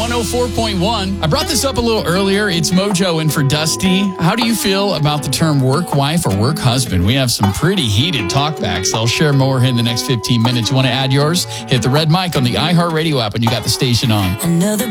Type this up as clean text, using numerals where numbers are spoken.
104.1. I brought this up a little earlier. It's Mojo in for Dusty. How do you feel about the term work wife or work husband? We have some pretty heated talkbacks. I'll share more in the next 15 minutes. You want to add yours? Hit the red mic on the iHeartRadio app when you got the station on. Another